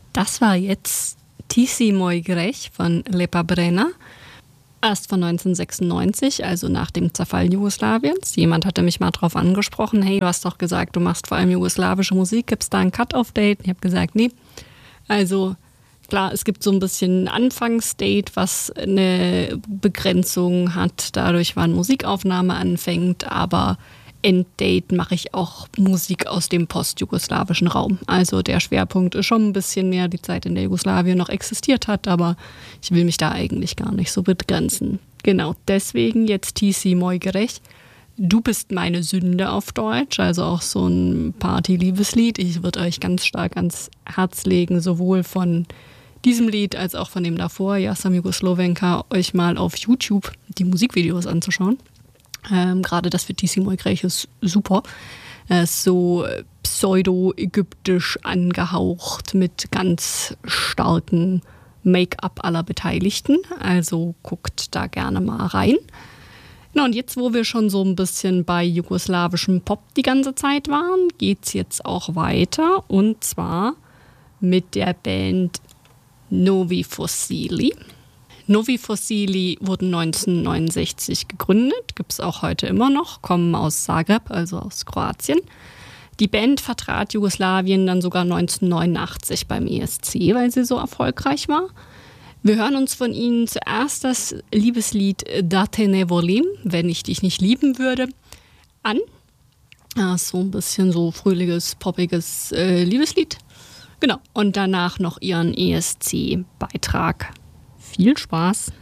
Das war jetzt Ti moj greh von Lepa Brena. Erst von 1996, also nach dem Zerfall Jugoslawiens. Jemand hatte mich mal drauf angesprochen, hey, du hast doch gesagt, du machst vor allem jugoslawische Musik, gibt es da ein Cut-Off-Date? Ich habe gesagt, nee. Also klar, es gibt so ein bisschen ein Anfangsdate, was eine Begrenzung hat, dadurch wann Musikaufnahme anfängt, aber Enddate mache ich auch Musik aus dem postjugoslawischen Raum. Also der Schwerpunkt ist schon ein bisschen mehr die Zeit, in der Jugoslawien noch existiert hat, aber ich will mich da eigentlich gar nicht so begrenzen. Genau, deswegen jetzt Ti moj greh. Du bist meine Sünde auf Deutsch, also auch so ein Party-Liebeslied. Ich würde euch ganz stark ans Herz legen, sowohl von diesem Lied als auch von dem davor, Ja sam Jugoslovenka, euch mal auf YouTube die Musikvideos anzuschauen. Gerade das für Ti moj greh ist super. So pseudo-ägyptisch angehaucht mit ganz starken Make-up aller Beteiligten. Also guckt da gerne mal rein. Na, und jetzt, wo wir schon so ein bisschen bei jugoslawischem Pop die ganze Zeit waren, geht's jetzt auch weiter. Und zwar mit der Band Novi Fossili. Novi Fossili wurden 1969 gegründet, gibt es auch heute immer noch, kommen aus Zagreb, also aus Kroatien. Die Band vertrat Jugoslawien dann sogar 1989 beim ESC, weil sie so erfolgreich war. Wir hören uns von ihnen zuerst das Liebeslied Da te ne volim, wenn ich dich nicht lieben würde, an. So ein bisschen so fröhliches, poppiges Liebeslied. Genau, und danach noch ihren ESC-Beitrag. Viel Spaß!